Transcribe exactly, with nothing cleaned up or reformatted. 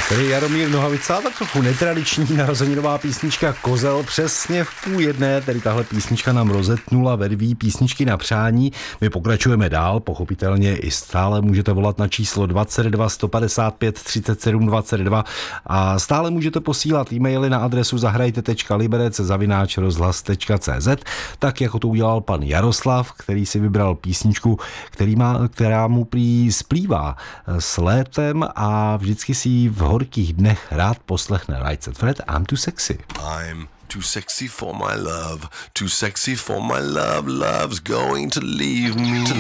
Tady Jaromír Nohavica, tak trochu netradiční narozeninová písnička Kozel přesně v půl jedné, tedy tahle písnička nám rozetnula verví písničky na přání. My pokračujeme dál, pochopitelně i stále můžete volat na číslo dvacet dva sto padesát pět třicet sedm dvacet dva a stále můžete posílat e-maily na adresu zahrajte tečka liberec zavináč rozhlas tečka cé zet, tak jako to udělal pan Jaroslav, který si vybral písničku, který má, která mu prý splývá s létem a vždycky si ji v horkých dnech rád poslechne. Right Said Fred, I'm too sexy. I'm too sexy for my love, too sexy for my love, love's going to leave me.